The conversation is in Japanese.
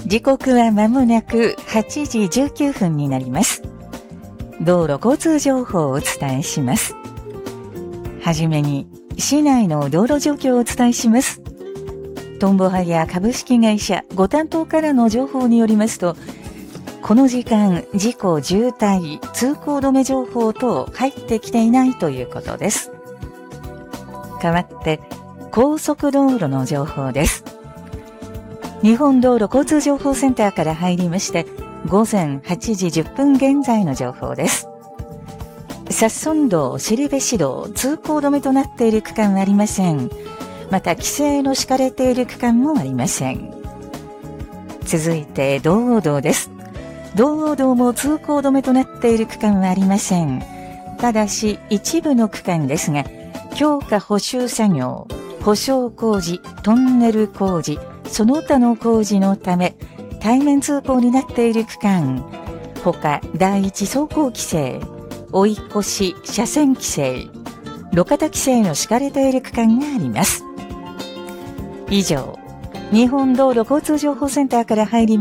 時刻は間もなく8時19分になります。道路交通情報をお伝えします。はじめに、市内の道路状況をお伝えします。トンボハヤ株式会社ご担当からの情報によりますと、この時間、事故、渋滞、通行止め情報等入ってきていないということです。代わって、高速道路の情報です。日本道路交通情報センターから入りまして、午前8時10分現在の情報です。札村道、後部市道、通行止めとなっている区間はありません。また、規制の敷かれている区間もありません。続いて、道央道です。道央道も通行止めとなっている区間はありません。ただし、一部の区間ですが、強化補修作業、舗装工事、トンネル工事、その他の工事のため、対面通行になっている区間、他第一走行規制、追い越し、車線規制、路肩規制の敷かれている区間があります。以上、日本道路交通情報センターから入ります。